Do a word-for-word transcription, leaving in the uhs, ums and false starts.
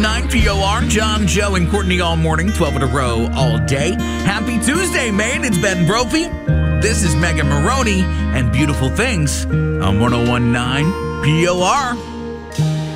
nine P O R. John, Joe, and Courtney all morning, twelve in a row all day. Happy Tuesday, man. It's Ben Brophy. This is Megan Maroney and Beautiful Things on one oh one point nine P O R.